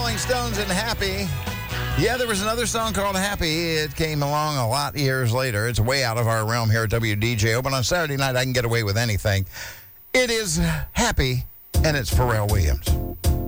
Rolling Stones and Happy. Yeah, there was another song called Happy. It came along a lot years later. It's way out of our realm here at WDJO, but on Saturday night I can get away with anything. It is Happy, and it's Pharrell Williams.